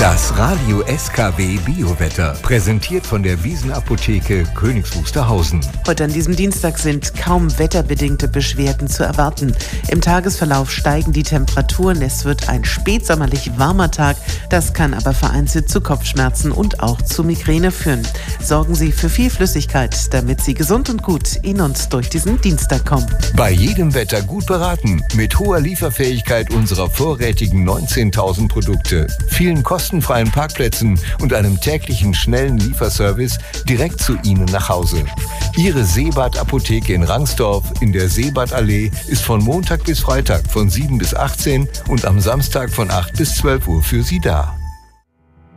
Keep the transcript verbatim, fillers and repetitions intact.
Das Radio S K W Biowetter, präsentiert von der Wiesenapotheke Königs Wusterhausen. Heute an diesem Dienstag sind kaum wetterbedingte Beschwerden zu erwarten. Im Tagesverlauf steigen die Temperaturen, es wird ein spätsommerlich warmer Tag. Das kann aber vereinzelt zu Kopfschmerzen und auch zu Migräne führen. Sorgen Sie für viel Flüssigkeit, damit Sie gesund und gut in und durch diesen Dienstag kommen. Bei jedem Wetter gut beraten, mit hoher Lieferfähigkeit unserer vorrätigen neunzehntausend Produkte, vielen kostenfreien Parkplätzen und einem täglichen schnellen Lieferservice direkt zu Ihnen nach Hause. Ihre Seebad Apotheke in Rangsdorf in der Seebadallee ist von Montag bis Freitag von sieben bis achtzehn und am Samstag von acht bis zwölf Uhr für Sie da.